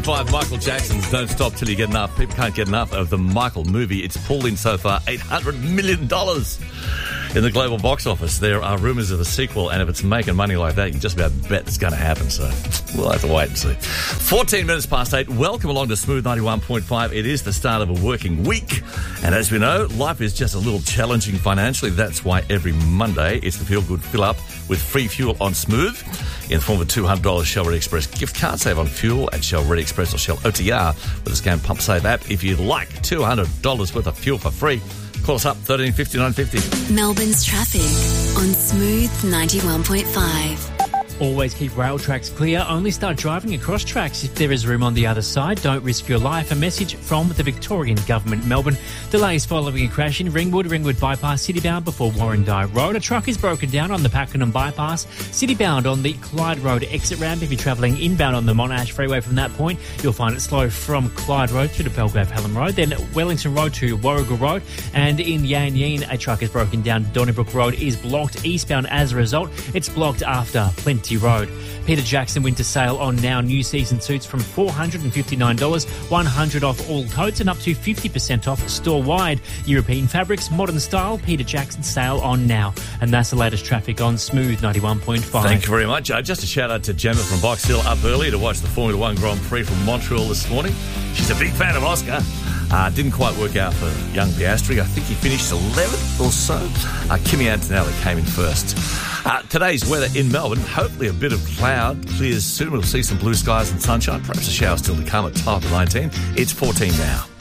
91.5, Michael Jackson's Don't Stop Till You Get Enough. People can't get enough of the Michael movie. It's pulled in so far $800 million in the global box office. There are rumours of a sequel, and if it's making money like that, you can just about bet it's going to happen. So we'll have to wait and see. 14 minutes past 8. Welcome along to Smooth 91.5. It is the start of a working week. And as we know, life is just a little challenging financially. That's why every Monday it's the Feel Good Fill Up with free fuel on Smooth in the form of a $200 Shell Ready Express gift card. Save on fuel at Shell Ready Express or Shell OTR with the Scan Pump Save app. If you'd like $200 worth of fuel for free, call us up, 13 50 950. Melbourne's traffic on Smooth 91.5. Always keep rail tracks clear. Only start driving across tracks if there is room on the other side. Don't risk your life. A message from the Victorian Government, Melbourne. Delays following a crash in Ringwood Bypass, citybound before Warrandyte Road. A truck is broken down on the Pakenham Bypass, citybound on the Clyde Road exit ramp. If you're travelling inbound on the Monash Freeway from that point, you'll find it slow from Clyde Road through to Belgrave Hallam Road, then Wellington Road to Warrigal Road. And in Yan Yean, a truck is broken down. Donnybrook Road is blocked eastbound as a result. It's blocked after Plenty Road. Peter Jackson winter sale on now. New season suits from $459, $100 off all coats and up to 50% off store-wide. European fabrics, modern style. Peter Jackson sale on now. And that's the latest traffic on Smooth 91.5. Thank you very much. Just a shout out to Gemma from Box Hill, up early to watch the Formula One Grand Prix from Montreal this morning. She's a big fan of Oscar. Didn't quite work out for young Piastri. I think he finished 11th or so. Kimi Antonelli came in first. Today's weather in Melbourne, hopefully a bit of cloud clears soon. We'll see some blue skies and sunshine. Perhaps a shower still to come at 12 to 19. It's 14 now.